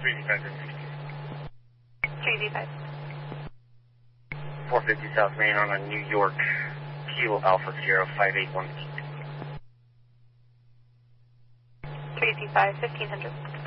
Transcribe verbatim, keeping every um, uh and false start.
three D five. three D five. four fifty South Main on a New York, Kilo Alpha Sierra five eight one. three D five, fifteen hundred.